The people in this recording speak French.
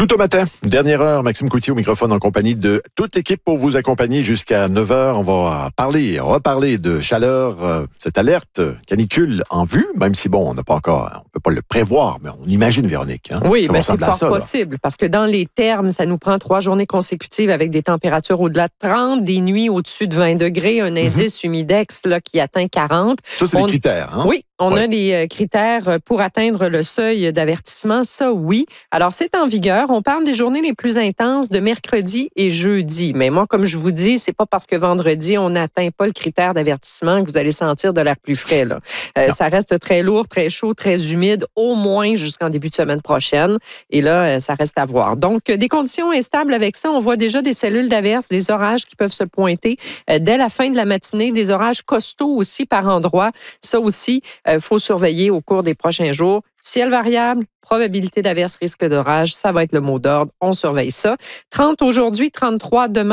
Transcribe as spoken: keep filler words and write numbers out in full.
Tout au matin, dernière heure, Maxime Coutier au microphone en compagnie de toute l'équipe pour vous accompagner jusqu'à neuf heures. On va parler, reparler de chaleur, euh, cette alerte canicule en vue, même si bon, on n'a pas encore, on peut pas le prévoir, mais on imagine, Véronique. Hein? Oui, ben c'est pas ça, possible, là. parce que dans les termes, ça nous prend trois journées consécutives avec des températures au-delà de trente, des nuits au-dessus de vingt degrés, un indice mm-hmm. humidex là, qui atteint quarante. Ça, c'est on... des critères. Hein? Oui. On oui. a les critères pour atteindre le seuil d'avertissement, ça oui. Alors, c'est en vigueur. On parle des journées les plus intenses de mercredi et jeudi. Mais moi, comme je vous dis, c'est pas parce que vendredi, on n'atteint pas le critère d'avertissement que vous allez sentir de l'air plus frais. Là. Euh, ça reste très lourd, très chaud, très humide, au moins jusqu'en début de semaine prochaine. Et là, ça reste à voir. Donc, des conditions instables avec ça. On voit déjà des cellules d'averse, des orages qui peuvent se pointer euh, dès la fin de la matinée, des orages costauds aussi par endroits. Ça aussi, il euh, faut surveiller au cours des prochains jours. Ciel variable, probabilité d'averse, risque d'orage, ça va être le mot d'ordre. On surveille ça. trente aujourd'hui, trente-trois demain.